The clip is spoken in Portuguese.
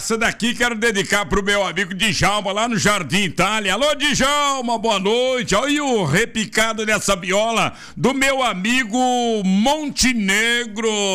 Essa daqui quero dedicar pro meu amigo Djalma lá no Jardim Itália. Alô, Djalma, boa noite. Olha o repicado dessa viola do meu amigo Montenegro.